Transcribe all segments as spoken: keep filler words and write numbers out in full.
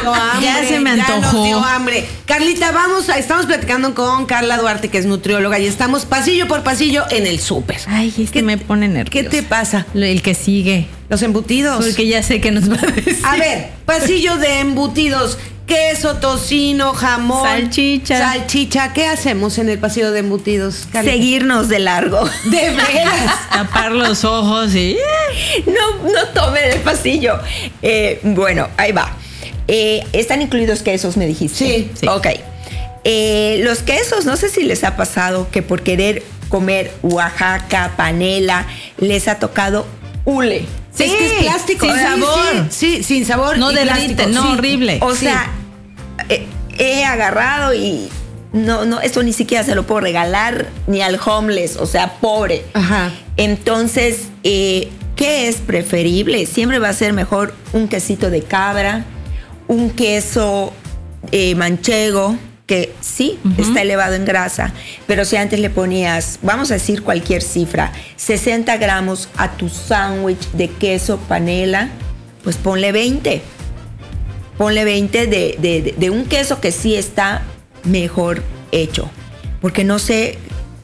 dio hambre. Ya se me antojó. Ya nos dio hambre. Carlita, vamos a, estamos platicando con Carla Duarte, que es nutrióloga, y estamos pasillo por pasillo en el súper. Ay, es que me pone nerviosa. ¿Qué te pasa? El que sigue. Los embutidos. Porque ya sé que nos va a decir. A ver, pasillo de embutidos. Queso, tocino, jamón, salchicha. Salchicha. ¿Qué hacemos en el pasillo de embutidos, Carlita? Seguirnos de largo. De veras. Tapar los ojos y... No, no tomen el pasillo. Eh, bueno, ahí va. Eh, ¿Están incluidos quesos, me dijiste? Sí. sí. Ok. Eh, los quesos, no sé si les ha pasado que por querer comer Oaxaca, panela, les ha tocado hule. Sí, es que es plástico. Sin sí, sabor. Sí, sí, sin sabor. No y derrite, plástico, no, sí. horrible. O Sí. sea, eh, he agarrado y no, no, esto ni siquiera se lo puedo regalar ni al homeless, o sea, pobre. Ajá. Entonces, eh, ¿qué es preferible? Siempre va a ser mejor un quesito de cabra, un queso eh, manchego, que sí, uh-huh. está elevado en grasa, pero si antes le ponías, vamos a decir cualquier cifra, sesenta gramos a tu sándwich de queso panela, pues ponle veinte. Ponle veinte de, de, de un queso que sí está mejor hecho. Porque no sé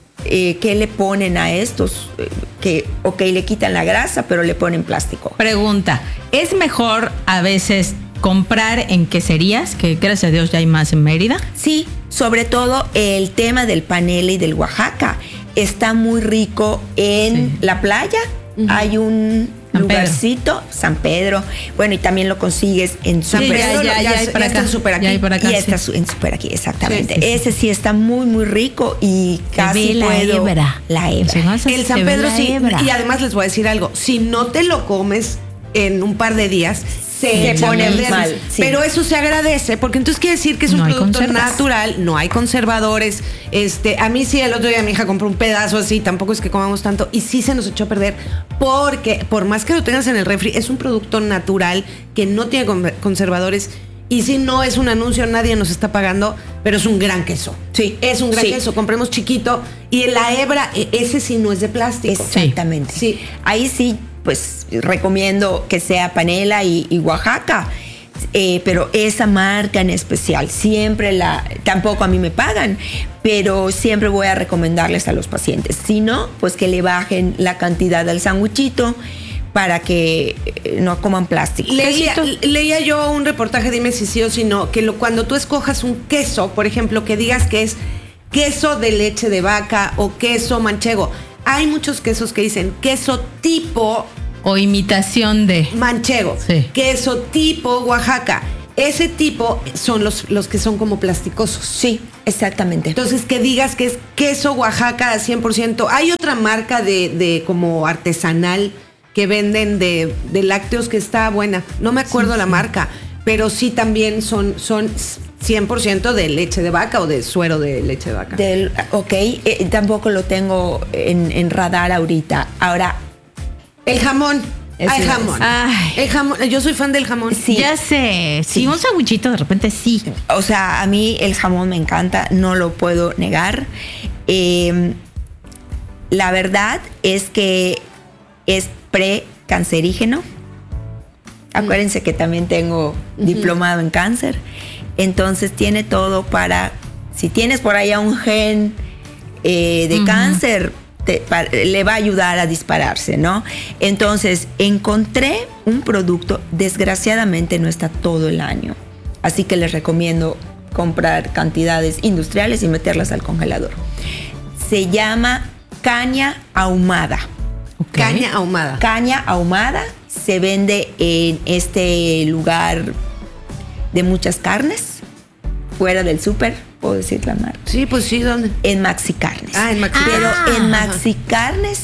eh, qué le ponen a estos, eh, que, ok, le quitan la grasa, pero le ponen plástico. Pregunta, ¿es mejor a veces comprar en queserías, que gracias a Dios ya hay más en Mérida? Sí, sobre todo el tema del panela y del Oaxaca. Está muy rico en sí. la playa. Uh-huh. Hay un San lugarcito, Pedro. San Pedro. Bueno, y también lo consigues en San Super. Pedro. Ya, ya, ya, ya, hay para ya acá. Está super aquí. Ya hay para acá. Y sí. está en Super aquí, exactamente. Sí, sí, sí. Ese sí está muy, muy rico y casi la puedo. hebra. La hebra. El San Pedro sí. Hebra. Y además les voy a decir algo. Si no te lo comes en un par de días, se pone mal. mal. Sí. Pero eso se agradece, porque entonces quiere decir que es un no producto natural, no hay conservadores. Este, a mí sí, el otro día mi hija compró un pedazo así, tampoco es que comamos tanto, y sí se nos echó a perder, porque por más que lo tengas en el refri, es un producto natural que no tiene conservadores. Y si no es un anuncio, nadie nos está pagando, pero es un gran queso. Sí. Es un gran sí. queso. Compremos chiquito. Y la hebra, ese sí no es de plástico. Exactamente. Sí. Ahí sí, pues recomiendo que sea panela y, y Oaxaca. Eh, pero esa marca en especial, siempre la, tampoco a mí me pagan, pero siempre voy a recomendarles a los pacientes. Si no, pues que le bajen la cantidad al sándwichito para que no coman plástico. Leía, leía yo un reportaje, dime si sí o si no, que lo, cuando tú escojas un queso, por ejemplo, que digas que es queso de leche de vaca o queso manchego, hay muchos quesos que dicen queso tipo o imitación de manchego, sí. queso tipo Oaxaca. Ese tipo son los, los que son como plasticosos. Sí, exactamente. Entonces, que digas que es queso Oaxaca cien por ciento. Hay otra marca de, de como artesanal que venden de, de lácteos que está buena. No me acuerdo sí, la sí. marca, pero sí también son, son cien por ciento de leche de vaca o de suero de leche de vaca. Del, ok, eh, tampoco lo tengo en, en radar ahorita. Ahora, el jamón. Hay jamón. Ay. El jamón. Yo soy fan del jamón. Sí. Ya sé. Sí, sí, un sandwichito de repente sí. O sea, a mí el jamón me encanta, no lo puedo negar. Eh, la verdad es que es precancerígeno. Acuérdense que también tengo uh-huh. diplomado en cáncer. Entonces tiene todo para, si tienes por allá un gen eh, de uh-huh. cáncer, te, para, le va a ayudar a dispararse, ¿no? Entonces encontré un producto, desgraciadamente no está todo el año. Así que les recomiendo comprar cantidades industriales y meterlas al congelador. Se llama caña ahumada. Okay. Caña ahumada. Caña ahumada se vende en este lugar de muchas carnes, fuera del súper, puedo decir la marca. Sí, pues sí, ¿dónde? En Maxi Carnes. Ah, en Maxi Pero ah, en Maxi Carnes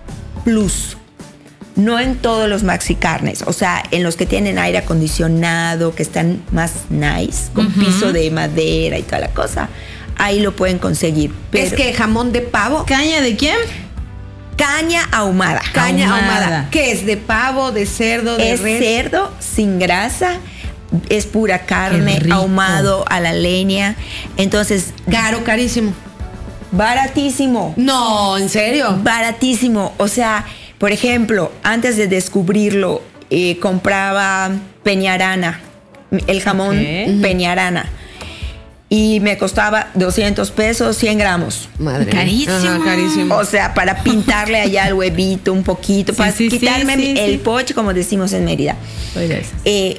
Plus. No en todos los Maxi Carnes, o sea, en los que tienen aire acondicionado, que están más nice, con uh-huh. piso de madera y toda la cosa. Ahí lo pueden conseguir. Pero ¿es que jamón de pavo? ¿Caña de quién? Caña ahumada. Caña ahumada. ahumada. ¿Qué es? ¿De pavo, de cerdo, de es res? Es cerdo sin grasa, es pura carne, ahumado a la leña. Entonces, caro, carísimo. Baratísimo. No, ¿en serio? Baratísimo. O sea, por ejemplo, antes de descubrirlo, eh, compraba Peñarana el jamón Ok. Peñarana. Y me costaba doscientos pesos, cien gramos. Madre. Carísimo. Ajá, carísimo. O sea, para pintarle allá el huevito un poquito, Sí, para sí, sí, quitarme sí, el sí. poche, como decimos en Mérida. Soy de esas. Eh,